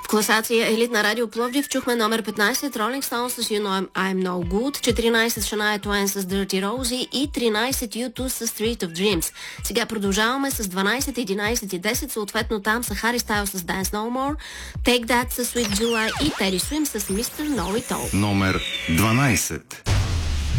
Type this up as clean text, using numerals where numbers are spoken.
Класация Елит на Радио Пловдив чухме номер 15 Rolling Stones с You Know I'm No Good, 14 Shania Twain с Dirty Rosie и 13 U2 с Street of Dreams. Сега продължаваме с 12, 11 и 10, съответно там са Harry Styles с Dance No More, Take That с Sweet July и Teddy Swims с Mr. Know It All. Номер 12.